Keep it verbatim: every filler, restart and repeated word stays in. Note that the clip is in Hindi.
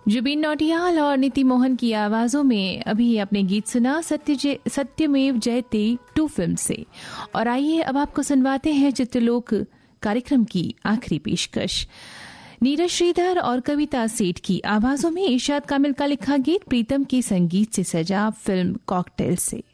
जुबिन नौटियाल और नीति मोहन की आवाजों में अभी अपने गीत सुना सत्य सत्यमेव जयते टू फिल्म से। और आइए अब आपको सुनवाते हैं चित्रलोक कार्यक्रम की आखिरी पेशकश। नीरज श्रीधर और कविता सेठ की आवाजों में इरशाद कामिल का लिखा गीत प्रीतम के संगीत से सजा फिल्म कॉकटेल से।